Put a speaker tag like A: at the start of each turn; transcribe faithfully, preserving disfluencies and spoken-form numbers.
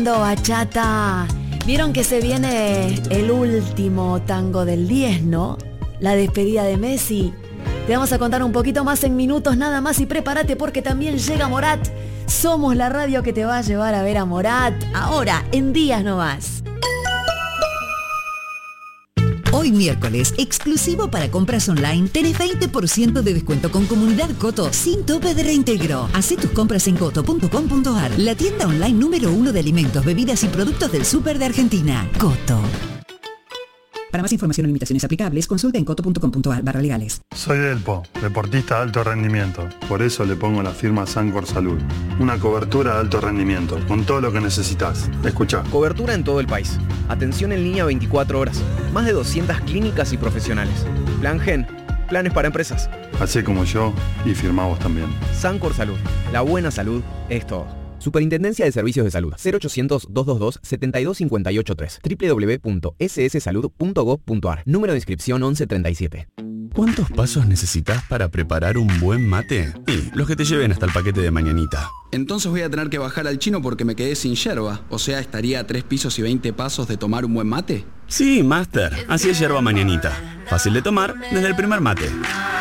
A: Bachata. Vieron que se viene el último tango del diez, ¿no? La despedida de Messi. Te vamos a contar un poquito más en minutos nada más y prepárate porque también llega Morat. Somos la radio que te va a llevar a ver a Morat. Ahora, en días nomás.
B: Hoy miércoles, exclusivo para compras online, tenés veinte por ciento de descuento con Comunidad Coto sin tope de reintegro. Hacé tus compras en coto punto com punto ar, la tienda online número uno de alimentos, bebidas y productos del súper de Argentina. Coto. Para más información o limitaciones aplicables, consulta en coto punto com punto ar barra legales.
C: Soy Delpo, deportista de alto rendimiento. Por eso le pongo la firma Sancor Salud. Una cobertura de alto rendimiento, con todo lo que necesitas. Escuchá.
D: Cobertura en todo el país. Atención en línea veinticuatro horas. Más de doscientas clínicas y profesionales. Plan Gen. Planes para empresas.
C: Hacé como yo y firmá vos también.
D: Sancor Salud. La buena salud es todo. Superintendencia de Servicios de Salud. cero ochocientos, doscientos veintidós, setenta y dos cincuenta y ocho tres. doble u doble u doble u punto ese ese salud punto gob punto ar. Número de inscripción once treinta y siete.
E: ¿Cuántos pasos necesitas para preparar un buen mate? Y los que te lleven hasta el paquete de mañanita.
F: Entonces voy a tener que bajar al chino porque me quedé sin yerba. O sea, ¿estaría a tres pisos y veinte pasos de tomar un buen mate?
E: Sí, Master. Así es yerba mañanita. Fácil de tomar desde el primer mate.